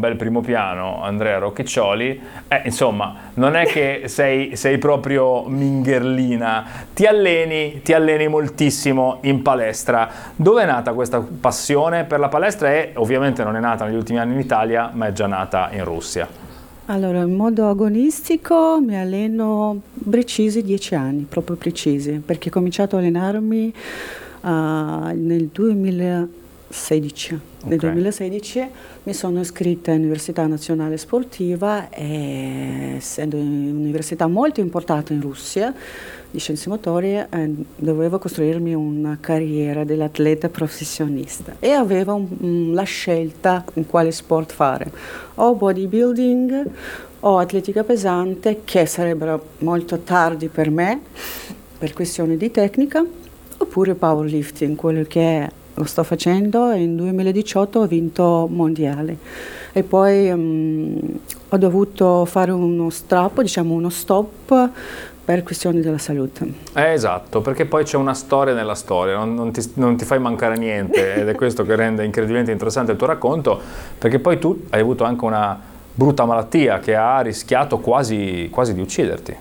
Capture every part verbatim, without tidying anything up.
bel primo piano, Andrea Rocchiccioli, eh, insomma, non è che sei, sei proprio mingherlina, ti alleni, ti alleni moltissimo in palestra. Dove è nata questa passione per la palestra? E ovviamente non è nata negli ultimi anni in Italia, ma è già nata in Russia. Allora, in modo agonistico mi alleno precisi dieci anni, proprio precisi, perché ho cominciato a allenarmi uh, nel duemilasedici. Okay. Nel duemilasedici mi sono iscritta all'Università Nazionale Sportiva, e, essendo un'università molto importante in Russia di scienze motorie, eh, dovevo costruirmi una carriera dell'atleta professionista e avevo un, un, la scelta in quale sport fare, o bodybuilding o atletica pesante, che sarebbero molto tardi per me per questioni di tecnica, oppure powerlifting, quello che lo sto facendo, e in duemiladiciotto ho vinto mondiale. E poi um, ho dovuto fare uno strappo, diciamo uno stop, per questioni della salute. Eh, esatto, perché poi c'è una storia nella storia, non, non, ti, non ti fai mancare niente, ed è questo che rende incredibilmente interessante il tuo racconto, perché poi tu hai avuto anche una brutta malattia che ha rischiato quasi, quasi di ucciderti.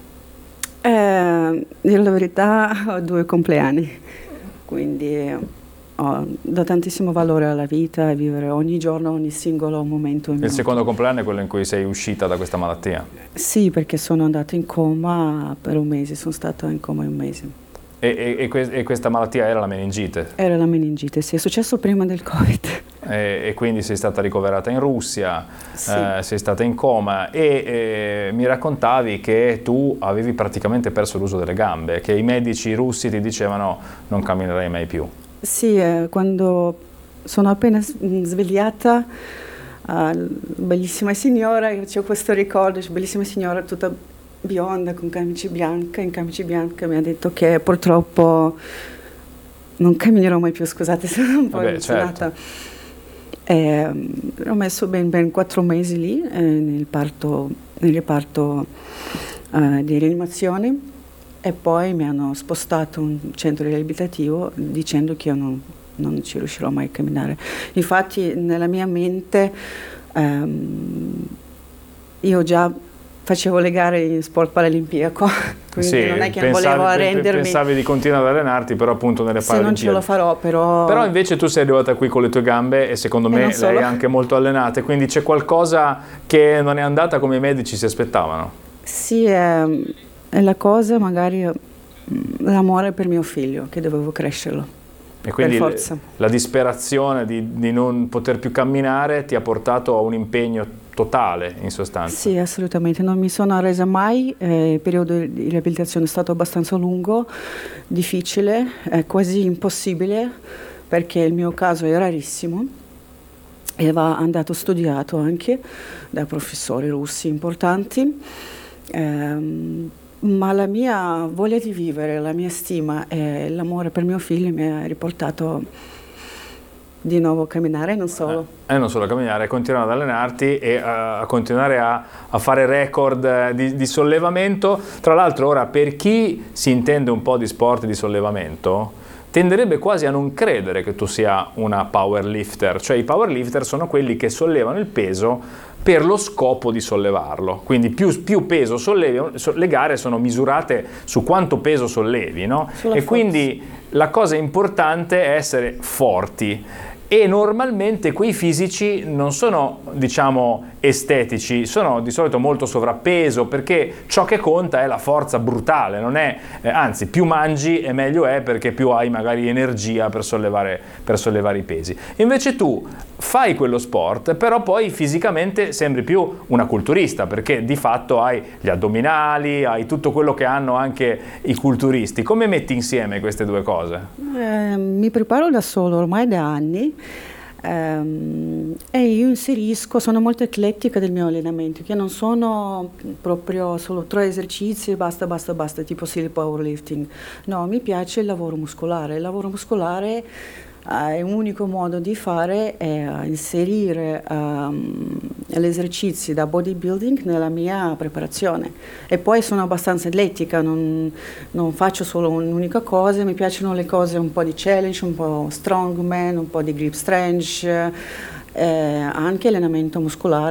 Eh, dire la verità, ho due compleanni, quindi oh, do tantissimo valore alla vita e vivere ogni giorno, ogni singolo momento. Il secondo compleanno è quello in cui sei uscita da questa malattia? Sì, perché sono andata in coma per un mese, sono stata in coma un mese. E, e, e, que- e questa malattia era la meningite? Era la meningite, sì, è successo prima del Covid. E, e quindi sei stata ricoverata in Russia, sì. eh, sei stata in coma e eh, mi raccontavi che tu avevi praticamente perso l'uso delle gambe, che i medici russi ti dicevano non camminerai mai più. Sì, eh, quando sono appena svegliata, uh, bellissima signora, io ho questo ricordo, bellissima signora tutta bionda con camicia bianca, in camicia bianca mi ha detto che purtroppo non camminerò mai più, scusate, sono un po' Vabbè, emozionata. certo. E, um, ho messo ben, ben quattro mesi lì eh, nel, parto, nel reparto uh, di rianimazione, e poi mi hanno spostato in un centro riabilitativo dicendo che io non, non ci riuscirò mai a camminare. Infatti nella mia mente um, io già facevo le gare in sport paralimpico, quindi sì, non è che pensavi, volevo arrendermi. Pensavi di continuare ad allenarti, però appunto nelle Paralimpiadi. Sì, non ce lo farò, però... Però invece tu sei arrivata qui con le tue gambe e secondo me le hai anche molto allenate, quindi c'è qualcosa che non è andata come i medici si aspettavano. Sì, è, è la cosa, magari l'amore per mio figlio, che dovevo crescerlo. E quindi per forza. La disperazione di, di non poter più camminare ti ha portato a un impegno totale, in sostanza. Sì, assolutamente, non mi sono arresa mai, eh, il periodo di riabilitazione è stato abbastanza lungo, difficile, eh, quasi impossibile, perché il mio caso è rarissimo e va andato studiato anche da professori russi importanti, ehm, ma la mia voglia di vivere, la mia stima e l'amore per mio figlio mi ha riportato di nuovo a camminare, non solo. E eh, non solo a camminare, continuare ad allenarti e uh, a continuare a, a fare record di, di sollevamento. Tra l'altro ora, per chi si intende un po' di sport di sollevamento, tenderebbe quasi a non credere che tu sia una powerlifter. Cioè i powerlifter sono quelli che sollevano il peso per lo scopo di sollevarlo, quindi più, più peso sollevi, le gare sono misurate su quanto peso sollevi, no? Sulla e forza. Quindi la cosa importante è essere forti. E normalmente quei fisici non sono, diciamo, estetici, sono di solito molto sovrappeso, perché ciò che conta è la forza brutale, non è, eh, anzi più mangi e meglio è, perché più hai magari energia per sollevare, per sollevare i pesi. Invece tu fai quello sport, però poi fisicamente sembri più una culturista, perché di fatto hai gli addominali, hai tutto quello che hanno anche i culturisti. Come metti insieme queste due cose? Eh, mi preparo da solo ormai da anni. Um, e io inserisco, sono molto eclettica del mio allenamento, che non sono proprio solo tre esercizi e basta, basta, basta, tipo silly powerlifting. No, mi piace il lavoro muscolare. Il lavoro muscolare uh, è un unico modo di fare, è uh, inserire um, gli esercizi da bodybuilding nella mia preparazione. E poi sono abbastanza atletica, non, non faccio solo un'unica cosa, mi piacciono le cose un po' di challenge, un po' strongman, un po' di grip strength, eh, anche allenamento muscolare.